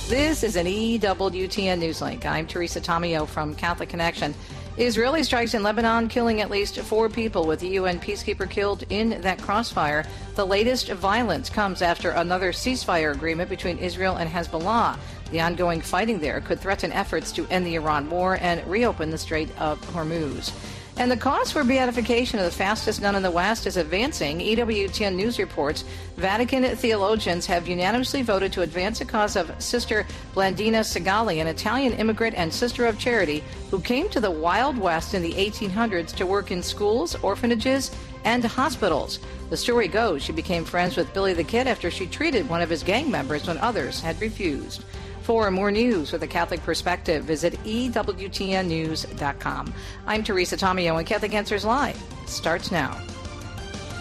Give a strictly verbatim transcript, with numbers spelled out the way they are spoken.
This is an E W T N Newslink. I'm Teresa Tomeo from Catholic Connection. Israeli strikes in Lebanon, killing at least four people, with a U N peacekeeper killed in that crossfire. The latest violence comes after another ceasefire agreement between Israel and Hezbollah. The ongoing fighting there could threaten efforts to end the Iran war and reopen the Strait of Hormuz. And the cause for beatification of the fastest nun in the West is advancing. E W T N News reports Vatican theologians have unanimously voted to advance the cause of Sister Blandina Segali, an Italian immigrant and sister of charity who came to the Wild West in the eighteen hundreds to work in schools, orphanages, and hospitals. The story goes she became friends with Billy the Kid after she treated one of his gang members when others had refused. For more news with a Catholic perspective, visit E W T N news dot com. I'm Teresa Tomeo, and Catholic Answers Live starts now.